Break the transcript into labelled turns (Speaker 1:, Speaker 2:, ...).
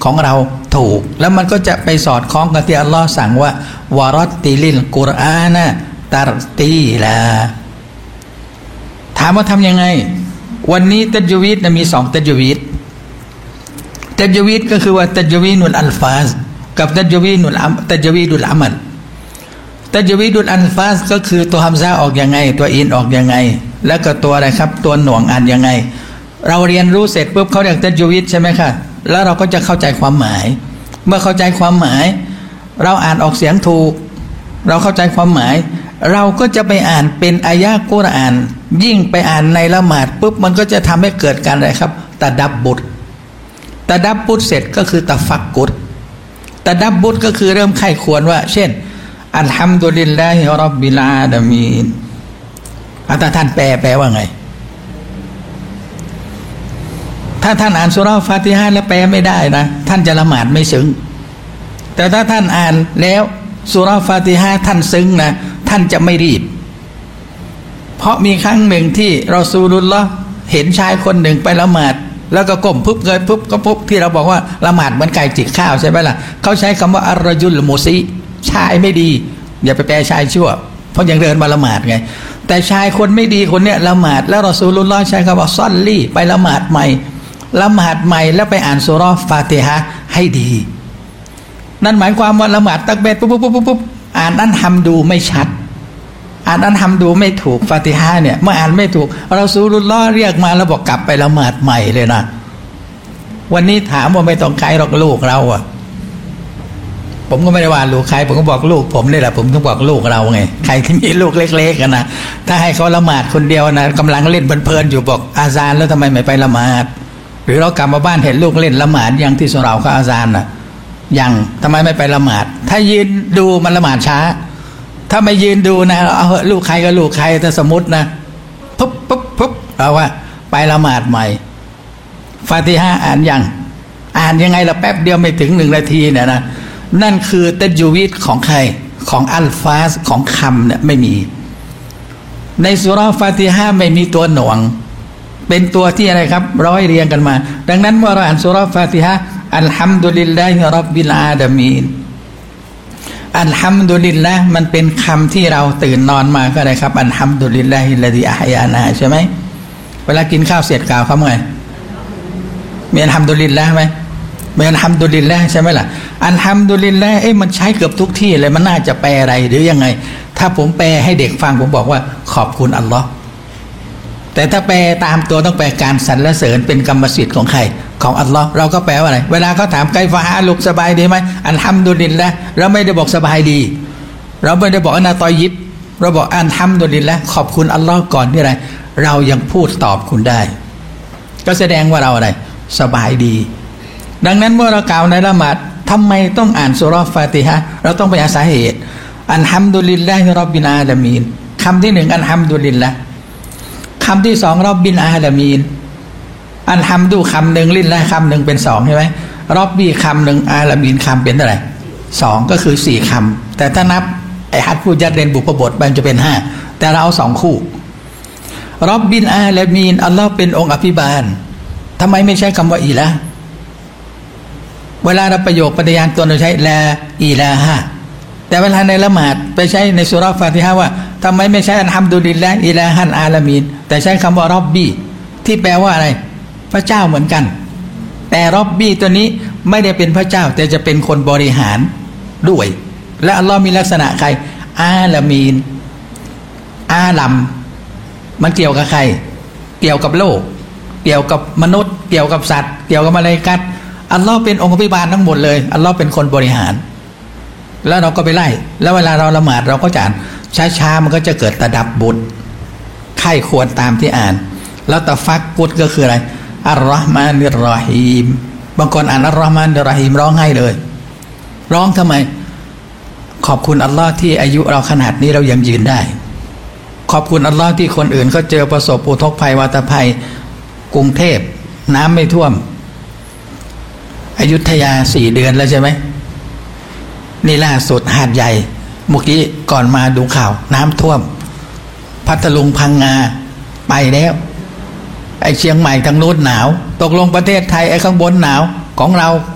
Speaker 1: ของเราถูกแล้วมันก็จะไปสอดคล้องกับที่อัลลอฮ์สั่งว่าวะรัตติลิลกุรอานะตัรตีลาถามว่าทำยังไงวันนี้ตัจวีดมี2ตัจวีดก็คือว่าตัจวีดุลอัลฟาซกับตัจวีดุลอามัลตัจวีดุลอัลฟาซก็คือตัวฮัมซาออกยังไงตัวอินออกยังไงแล้วก็ตัวอะไรครับตัวหน่วงอ่านยังไงเราเรียนรู้เสร็จปุ๊บเขาเรียกตัจวีดใช่ไหมคะแล้วเราก็จะเข้าใจความหมายเมื่อเข้าใจความหมายเราอ่านออกเสียงถูกเราเข้าใจความหมายเราก็จะไปอ่านเป็นอายะห์กุรอานยิ่งไปอ่านในละหมาดปุ๊บมันก็จะทำให้เกิดการอะไรครับตะดับบุตเสร็จก็คือตะฟักกุรตะดับบุตก็คือเริ่มไข้ควรว่าเช่นอัลฮัมดุลิลลาฮิร็อบบิลอาลามีนถ้าท่านแปลว่าไงถ้าท่านอ่านซูเราะห์ฟาติฮะห์แล้วแปลไม่ได้นะท่านจะละหมาดไม่ซึ้งแต่ถ้าท่านอ่านแล้วซูเราะห์ฟาติฮะห์ท่านซึ้งนะท่านจะไม่รีบเพราะมีครั้งหนึ่งที่รอซูลุลลอฮ์เห็นชายคนหนึ่งไปละหมาดแล้วก็ก้มปุ๊บเงยปุ๊บก็ปุ๊บที่เราบอกว่าละหมาดเหมือนไก่จิกข้าวใช่ไหมล่ะเขาใช้คำว่าอัรรจุลมุซีชายไม่ดีอย่าไปแปลชายชั่วเพราะยังเดินมาละหมาดไงแต่ชายคนไม่ดีคนเนี้ยละหมาดแล้วรอซูลุลลอฮ์ใช้คำว่าซอลลี่ไปละหมาดใหม่แล้วไปอ่านซูเราะห์ฟาติฮะห์ให้ดีนั่นหมายความว่าละหมาดตักบีรปุ๊บอ่านอัลฮัมดูไม่ชัดอ่านอัลฮัมดูไม่ถูกฟาติฮะห์เนี่ยเมื่ออ่านไม่ถูกรอซูลุลลอฮ์เรียกมาแล้วบอกกลับไปละหมาดใหม่เลยนะวันนี้ถามว่าไม่ต้องใครหรอกลูกเราอ่ะผมก็ไม่ได้ว่าลูกใครผมก็บอกลูกผมนี่แหละผมต้องบอกลูกเราไงใครที่มีลูกเล็กๆกันนะถ้าให้เขาละหมาดคนเดียวนะกำลังเล่นเพลินๆอยู่บอกอาซานแล้วทำไมไม่ไปละหมาดหรือเรากลับมาบ้านเห็นลูกเล่นละหมาดอย่างที่สุเราเขาอาซานน่ะยังทำไมไม่ไปละหมาดถ้ายืนดูมันละหมาดช้าถ้าไม่ยืนดูนะเอาลูกใครก็ลูกใครถ้าสมมตินะปุ๊บเอาว่าไปละหมาดใหม่ฟาติฮะห์อ่านยังไงละแป๊บเดียวไม่ถึง1 นาทีเนี่ยนะนั่นคือตัจวีดของใครของอัลฟาซของคำเนี่ยไม่มีในซูเราะห์ฟาติฮะห์ไม่มีตัวหน่วงเป็นตัวที่อะไรครับร้อยเรียงกันมาดังนั้นเมื่อเราอ่านซูเราะห์ฟาติฮะห์อัลฮัมดุลิลลาฮิร็อบบิลอาลามีนอัลฮัมดุลิลละมันเป็นคำที่เราตื่นนอนมาก็ได้ครับอัลฮัมดุลิลลาฮิลลซีอะฮยานาใช่ไหมเวลากินข้าวเสร็จกล่าวคำไงมีอัลฮัมดุลิลละไหมมีอัลฮัมดุลิลละใช่ไหมล่ะอัลฮัมดุลิลละมันใช้เกือบทุกที่เลยมันน่าจะแปลอะไรหรือยังไงถ้าผมแปลให้เด็กฟังผมบอกว่าขอบคุณอัลลอฮ์แต่ถ้าแปลตามตัวต้องแปลการสรรเสริญเป็นกรรมสิทธิ์ของใครของอัลลอฮ์เราก็แปลว่าอะไรเวลาเขาถามไกฟะฮาลุกสบายดีไหมอัลฮัมดุลิลละเราไม่ได้บอกสบายดีเราไม่ได้บอกอันนาตอยิบเราบอกอัลฮัมดุลิลละขอบคุณอัลลอฮ์ก่อนที่อะไรเรายังพูดตอบคุณได้ก็แสดงว่าเราอะไรสบายดีดังนั้นเมื่อเรากล่าวในละหมาดทำไมต้องอ่านซูเราะห์ฟาติฮะห์เราต้องไปหาสาเหตุอัลฮัมดุลิลลาฮิร็อบบิลอาลามีนคำที่1อัลฮัมดุลิลละคำที่2ร็อบบิลอาลามีนอัลฮัมดุคำหนึ่งลิลละคำหนึ่งเป็น2ใช่ไหมร็อบบีคำหนึ่งอาลามีนคำเป็นเท่าไหร่2ก็คือ4คำแต่ถ้านับไอ้ฮัดพูดยัดเรียนบุพบทมันจะเป็น5แต่เราเอา2คู่ร็อบบิลอาลามีนอัลลอฮ์เป็นองค์อภิบาลทำไมไม่ใช้คำว่าอิละห์เวลาเราประโยคปฏิญาณตนเราใช้ลาอิลาฮะแต่เวลาในละหมาดไปใช้ในซูเราะห์ฟาติฮะห์ว่าทำไมไม่ใช้อัลฮัมดุลิลลาฮิอิลาฮันอาลามีนแต่ใช้คำว่าร็อบบีที่แปลว่าอะไรพระเจ้าเหมือนกันแต่ร็อบบีตัวนี้ไม่ได้เป็นพระเจ้าแต่จะเป็นคนบริหารด้วยและอัลลอฮ์มีลักษณะใครอาลามีนอาลัมมันเกี่ยวกับใครเกี่ยวกับโลกเกี่ยวกับมนุษย์เกี่ยวกับสัตว์เกี่ยวกับมลาอิกะฮ์อัลลอฮ์เป็นองค์อภิบาลทั้งหมดเลยอัลลอฮ์เป็นคนบริหารแล้วเราก็ไปไล่แล้วเวลาเราละหมาดเราก็จะอ่านช้าๆมันก็จะเกิดตะดับบุตรไข้ควรตามที่อ่านแล้วตะฟักกุรก็คืออะไรอัลลอฮ์มานิรรอฮีมบางคนอ่านอัลลอฮ์มานิรรอฮีมร้องไห้เลยร้องทำไมขอบคุณอัลลอฮ์ที่อายุเราขนาดนี้เรายังยืนได้ขอบคุณอัลลอฮ์ที่คนอื่นเขาเจอประสบอุทกภัยวาตภัยกรุงเทพน้ำไม่ท่วมอยุธยา4 เดือนแล้วใช่ไหมนี่ล่าสุดหาดใหญ่เมื่อกี้ก่อนมาดูข่าวน้ำท่วมพัทลุงพังงาไปแล้วไอ้เชียงใหม่ทางโน้นหนาวตกลงประเทศไทยไอ้ข้างบนหนาวของเรา